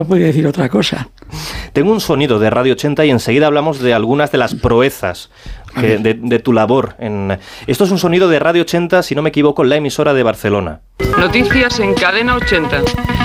No podía decir otra cosa. Tengo un sonido de Radio 80 y enseguida hablamos de algunas de las proezas de tu labor. Esto es un sonido de Radio 80, si no me equivoco, la emisora de Barcelona. Noticias en Cadena 80.